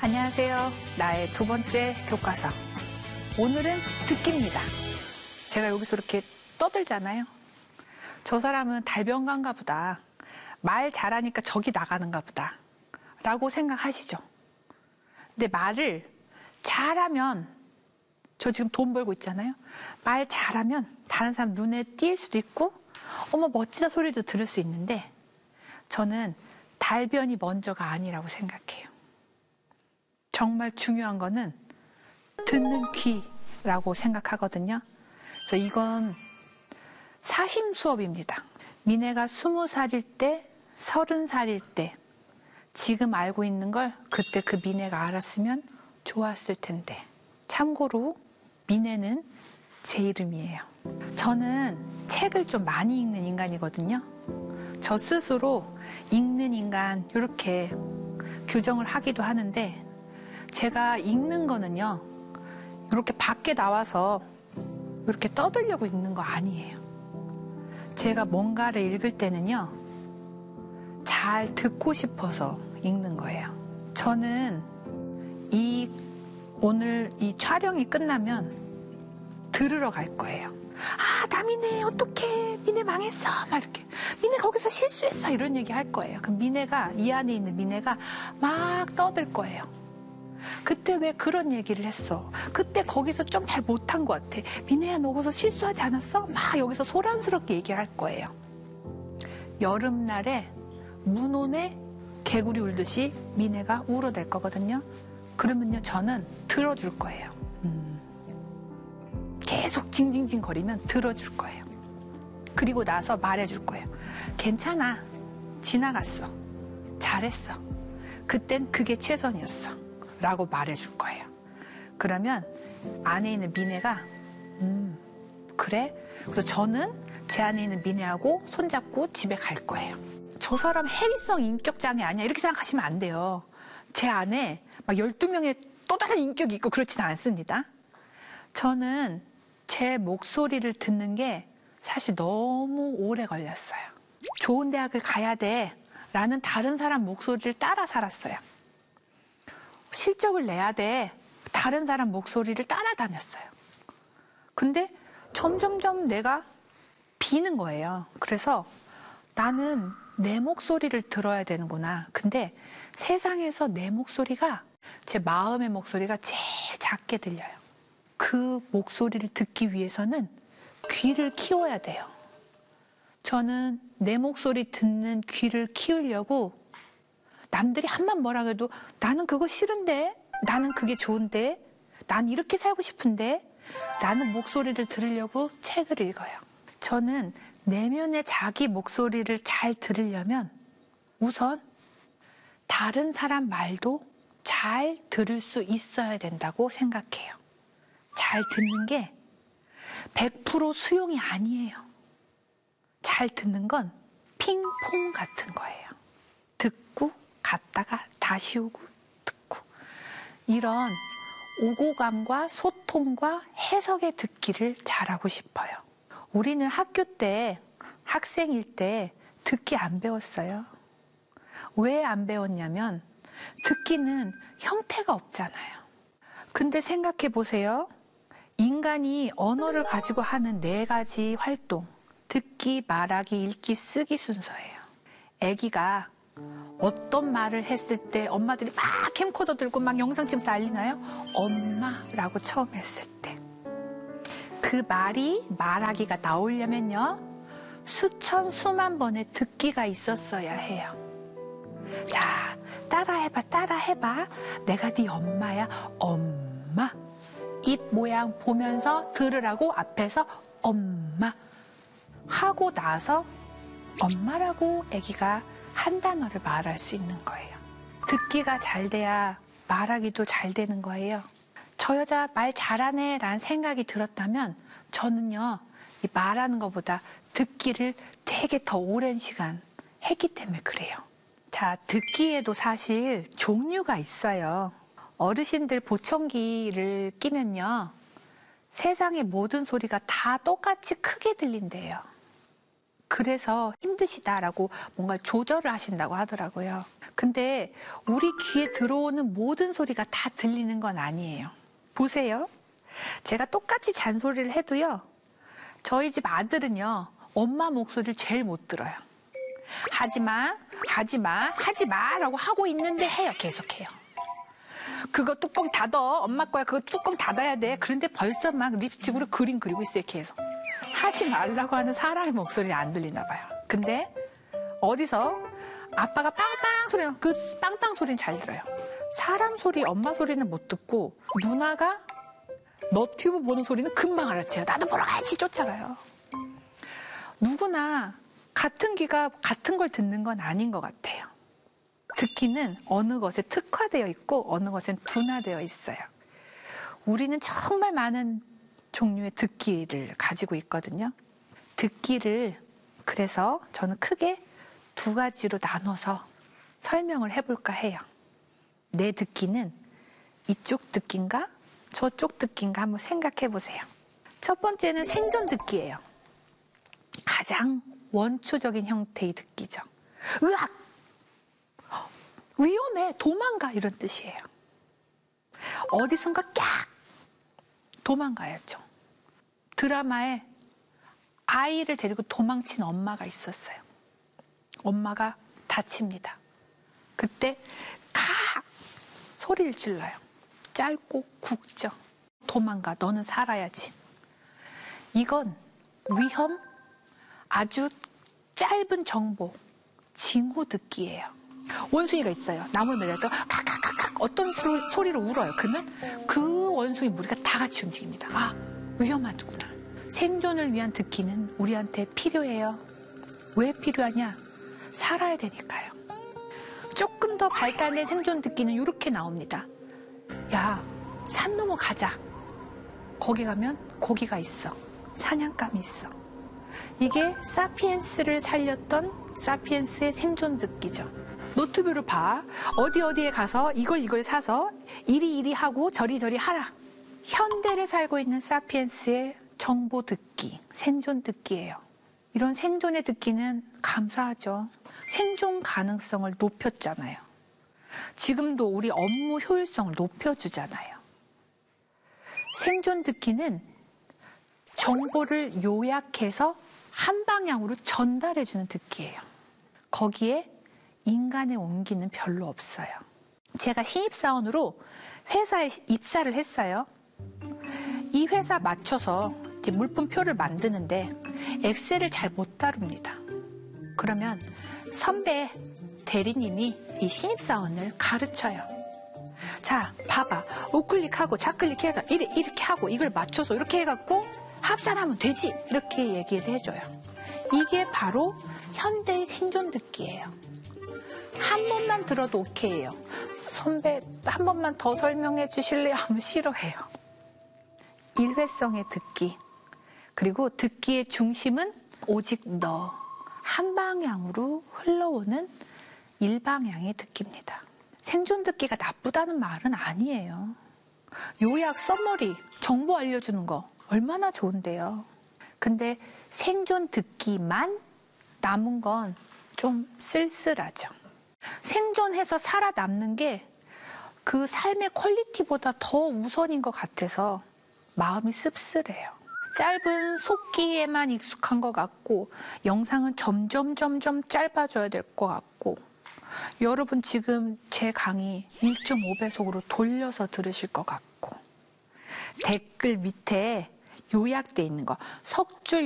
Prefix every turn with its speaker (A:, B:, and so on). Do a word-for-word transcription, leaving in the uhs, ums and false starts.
A: 안녕하세요. 나의 두 번째 교과서. 오늘은 듣기입니다. 제가 여기서 이렇게 떠들잖아요. 저 사람은 달변가인가 보다. 말 잘하니까 적이 나가는가 보다. 라고 생각하시죠. 근데 말을 잘하면, 저 지금 돈 벌고 있잖아요. 말 잘하면 다른 사람 눈에 띌 수도 있고, 어머 멋지다 소리도 들을 수 있는데, 저는 달변이 먼저가 아니라고 생각해요. 정말 중요한 거는 듣는 귀라고 생각하거든요. 그래서 이건 사심 수업입니다. 미네가 스무 살일 때, 서른 살일 때 지금 알고 있는 걸 그때 그 미네가 알았으면 좋았을 텐데. 참고로 미네는 제 이름이에요. 저는 책을 좀 많이 읽는 인간이거든요. 저 스스로 읽는 인간 이렇게 규정을 하기도 하는데, 제가 읽는 거는요, 이렇게 밖에 나와서 이렇게 떠들려고 읽는 거 아니에요. 제가 뭔가를 읽을 때는요, 잘 듣고 싶어서 읽는 거예요. 저는 이 오늘 이 촬영이 끝나면 들으러 갈 거예요. 아, 나 미네 어떡해, 미네 망했어, 막 이렇게, 미네 거기서 실수했어, 이런 얘기 할 거예요. 그럼 미네가, 이 안에 있는 미네가 막 떠들 거예요. 그때 왜 그런 얘기를 했어? 그때 거기서 좀 잘 못한 것 같아. 미네야, 너 거기서 실수하지 않았어? 막 여기서 소란스럽게 얘기할 거예요. 여름날에 문온에 개구리 울듯이 미네가 울어댈 거거든요. 그러면요, 저는 들어줄 거예요. 음. 계속 징징징 거리면 들어줄 거예요. 그리고 나서 말해줄 거예요. 괜찮아, 지나갔어, 잘했어, 그땐 그게 최선이었어 라고 말해줄 거예요. 그러면 안에 있는 미네가 음 그래? 그래서 저는 제 안에 있는 미네하고 손잡고 집에 갈 거예요. 저 사람 해리성 인격장애 아니야, 이렇게 생각하시면 안 돼요. 제 안에 막 열두 명의 또 다른 인격이 있고 그렇지는 않습니다. 저는 제 목소리를 듣는 게 사실 너무 오래 걸렸어요. 좋은 대학을 가야 돼 라는 다른 사람 목소리를 따라 살았어요. 실적을 내야 돼, 다른 사람 목소리를 따라다녔어요. 근데 점점점 내가 비는 거예요. 그래서 나는 내 목소리를 들어야 되는구나. 근데 세상에서 내 목소리가, 제 마음의 목소리가 제일 작게 들려요. 그 목소리를 듣기 위해서는 귀를 키워야 돼요. 저는 내 목소리 듣는 귀를 키우려고 남들이 한만 뭐라 해도 나는 그거 싫은데, 나는 그게 좋은데, 난 이렇게 살고 싶은데 라는 목소리를 들으려고 책을 읽어요. 저는 내면의 자기 목소리를 잘 들으려면 우선 다른 사람 말도 잘 들을 수 있어야 된다고 생각해요. 잘 듣는 게 백 퍼센트 수용이 아니에요. 잘 듣는 건 핑퐁 같은 거예요. 듣고 갔다가 다시 오고 듣고, 이런 오고감과 소통과 해석의 듣기를 잘하고 싶어요. 우리는 학교 때, 학생일 때 듣기 안 배웠어요. 왜 안 배웠냐면 듣기는 형태가 없잖아요. 근데 생각해 보세요. 인간이 언어를 가지고 하는 네 가지 활동, 듣기, 말하기, 읽기, 쓰기 순서예요. 아기가 어떤 말을 했을 때 엄마들이 막 캠코더 들고 막 영상 찍으면서 난리나요? 엄마라고 처음 했을 때. 그 말이, 말하기가 나오려면요, 수천 수만 번의 듣기가 있었어야 해요. 자, 따라해봐, 따라해봐. 내가 네 엄마야, 엄마. 입 모양 보면서 들으라고 앞에서 엄마 하고 나서 엄마라고 아기가 한 단어를 말할 수 있는 거예요. 듣기가 잘 돼야 말하기도 잘 되는 거예요. 저 여자 말 잘하네 라는 생각이 들었다면 저는요, 이 말하는 것보다 듣기를 되게 더 오랜 시간 했기 때문에 그래요. 자, 듣기에도 사실 종류가 있어요. 어르신들 보청기를 끼면요, 세상의 모든 소리가 다 똑같이 크게 들린대요. 그래서 힘드시다라고 뭔가 조절을 하신다고 하더라고요. 근데 우리 귀에 들어오는 모든 소리가 다 들리는 건 아니에요. 보세요. 제가 똑같이 잔소리를 해도요. 저희 집 아들은요. 엄마 목소리를 제일 못 들어요. 하지마, 하지마, 하지마 라고 하고 있는데 해요. 계속해요. 그거 뚜껑 닫어. 엄마 거야. 그거 뚜껑 닫아야 돼. 그런데 벌써 막 립스틱으로 그림 그리고 있어요. 계속. 하지 말라고 하는 사람의 목소리는 안 들리나 봐요. 근데 어디서 아빠가 빵빵 소리, 그 빵빵 소리는 잘 들어요. 사람 소리, 엄마 소리는 못 듣고 누나가 너튜브 보는 소리는 금방 알아채요. 나도 보러 가야지 쫓아가요. 누구나 같은 귀가 같은 걸 듣는 건 아닌 것 같아요. 듣기는 어느 것에 특화되어 있고 어느 것엔 둔화되어 있어요. 우리는 정말 많은 종류의 듣기를 가지고 있거든요. 듣기를 그래서 저는 크게 두 가지로 나눠서 설명을 해볼까 해요. 내 듣기는 이쪽 듣기인가 저쪽 듣기인가 한번 생각해 보세요. 첫 번째는 생존 듣기예요. 가장 원초적인 형태의 듣기죠. 으악! 위험해! 도망가! 이런 뜻이에요. 어디선가 깍! 도망가야죠. 드라마에 아이를 데리고 도망친 엄마가 있었어요. 엄마가 다칩니다. 그때 가! 소리를 질러요. 짧고 굵죠. 도망가. 너는 살아야지. 이건 위험, 아주 짧은 정보, 징후 듣기예요. 원숭이가 있어요. 나무를 매달고 칵칵칵칵 어떤 소리, 소리로 울어요. 그러면 그 원숭이 무리가 다 같이 움직입니다. 아, 위험하구나. 생존을 위한 듣기는 우리한테 필요해요. 왜 필요하냐? 살아야 되니까요. 조금 더 발달된 생존 듣기는 이렇게 나옵니다. 야, 산 넘어 가자. 거기 가면 고기가 있어. 사냥감이 있어. 이게 사피엔스를 살렸던 사피엔스의 생존 듣기죠. 노트북을 봐. 어디 어디에 가서 이걸 이걸 사서 이리 이리 하고 저리 저리 하라. 현대를 살고 있는 사피엔스의 정보 듣기, 생존 듣기예요. 이런 생존의 듣기는 감사하죠. 생존 가능성을 높였잖아요. 지금도 우리 업무 효율성을 높여주잖아요. 생존 듣기는 정보를 요약해서 한 방향으로 전달해주는 듣기예요. 거기에 인간의 온기는 별로 없어요. 제가 신입사원으로 회사에 입사를 했어요. 이 회사 맞춰서 이제 물품표를 만드는데 엑셀을 잘 못 다룹니다. 그러면 선배 대리님이 이 신입사원을 가르쳐요. 자, 봐봐. 우클릭하고 좌클릭해서 이렇게, 이렇게 하고 이걸 맞춰서 이렇게 해갖고 합산하면 되지. 이렇게 얘기를 해줘요. 이게 바로 현대의 생존 듣기예요. 한 번만 들어도 오케이예요. 선배 한 번만 더 설명해 주실래요? 하면 싫어해요. 일회성의 듣기. 그리고 듣기의 중심은 오직 너. 한 방향으로 흘러오는 일방향의 듣기입니다. 생존 듣기가 나쁘다는 말은 아니에요. 요약, 써머리, 정보 알려주는 거 얼마나 좋은데요. 근데 생존 듣기만 남은 건 좀 쓸쓸하죠. 생존해서 살아남는 게 그 삶의 퀄리티보다 더 우선인 것 같아서 마음이 씁쓸해요. 짧은 속기에만 익숙한 것 같고 영상은 점점 점점 짧아져야 될 것 같고 여러분 지금 제 강의 일 점 오 배속으로 돌려서 들으실 것 같고 댓글 밑에 요약돼 있는 거 석 줄